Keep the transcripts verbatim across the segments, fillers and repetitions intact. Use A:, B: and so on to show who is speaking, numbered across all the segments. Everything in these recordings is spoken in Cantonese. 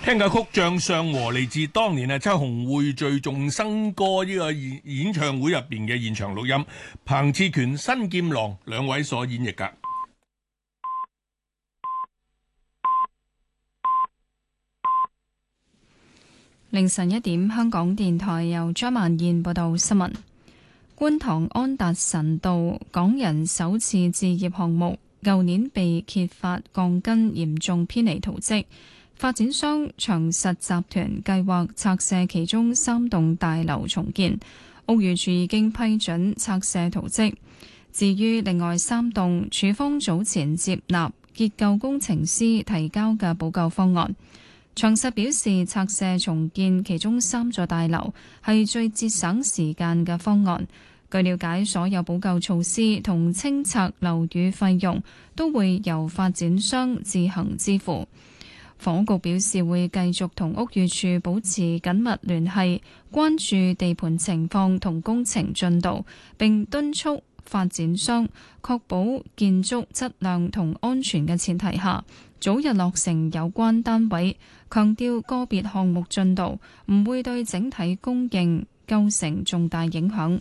A: 聽嘅曲《將相和》嚟自當年啊秋紅匯聚眾生歌呢個演演唱會入邊嘅現場錄音，彭熾權、新劍郎兩位所演繹㗎。
B: 凌晨一點，香港電台由張曼燕報道新聞。觀塘安達臣道港人首次置業項目，舊年被揭發鋼筋嚴重偏離圖則。發展商長實集團計劃拆卸其中三棟大樓重建，屋宇署已經批准拆卸圖則。至於另外三棟，署方早前接納結構工程師提交嘅補救方案。長實表示，拆卸重建其中三座大樓係最節省時間嘅方案。據了解，所有補救措施同清拆樓宇費用都會由發展商自行支付。房屋局表示會繼續同屋宇署保持緊密聯繫，關注地盤情況同工程進度，並敦促發展商確保建築質量同安全嘅前提下，早日落成有關單位。強調個別項目進度唔會對整體供應構成重大影響。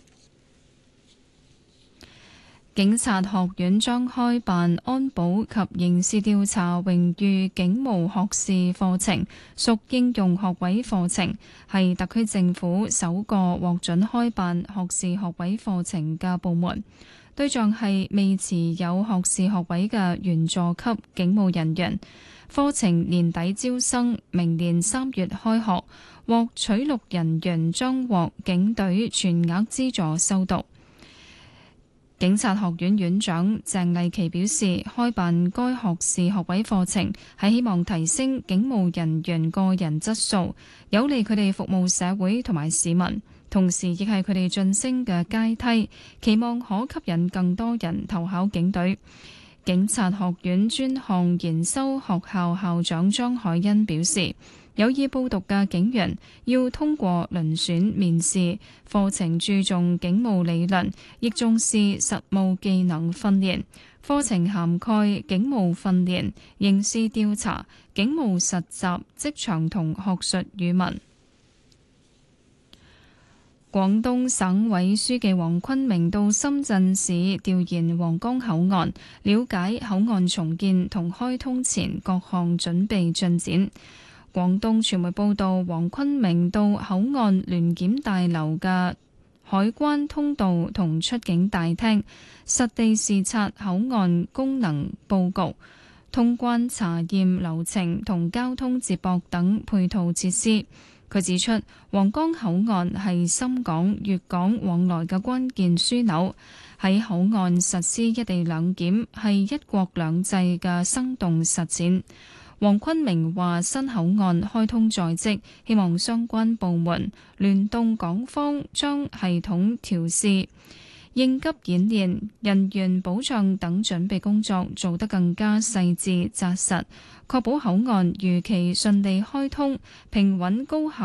B: 警察學院將開辦安保及刑事調查榮譽警務學士課程，屬應用學位課程，係特區政府首個獲准開辦學士學位課程嘅部門。對象係未持有學士學位嘅員佐級警務人員。課程年底招生，明年三月開學，獲取錄人員將獲警隊全額資助修讀。警察學院院長鄭麗琪表示，開辦該學士學位課程係希望提升警務人員個人質素，有利佢哋服務社會同埋市民，同時亦係佢哋晉升嘅階梯，期望可吸引更多人投考警隊。警察學院專項研修學校校長張海欣表示，有意報讀嘅警員要通過遴選面試，課程注重警務理論，亦重視實務技能訓練。課程涵蓋警務訓練、刑事調查、警務實習、職場同學術語文。廣東省委書記黃坤明到深圳市調研皇崗口岸，了解口岸重建同開通前各項準備進展。廣東傳媒報道，黃坤明到口岸聯檢大樓嘅海關通道同出境大廳，實地視察口岸功能佈局、通關查驗流程同交通接駁等配套設施。佢指出，皇崗口岸係深港、粵港往來嘅關鍵樞紐，喺口岸實施一地兩檢係一國兩制嘅生動實踐。黃坤明話：新口岸開通在即，希望相關部門聯動港方，將系統調試、應急演練、人員保障等準備工作做得更加細緻紮實，確保口岸如期順利開通，平穩高效